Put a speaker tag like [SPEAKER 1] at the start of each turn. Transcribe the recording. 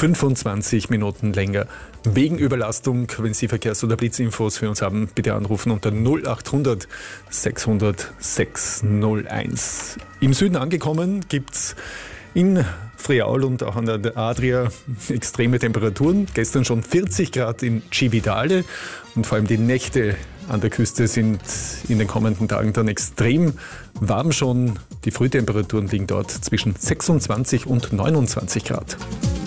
[SPEAKER 1] 25 Minuten länger. Wegen Überlastung, wenn Sie Verkehrs- oder Blitzinfos für uns haben, bitte anrufen unter 0800 600 601. Im Süden angekommen gibt's in Friaul und auch an der Adria extreme Temperaturen. Gestern schon 40 Grad in Cividale und vor allem die Nächte an der Küste sind in den kommenden Tagen dann extrem warm schon. Die Frühtemperaturen liegen dort zwischen 26 und 29 Grad.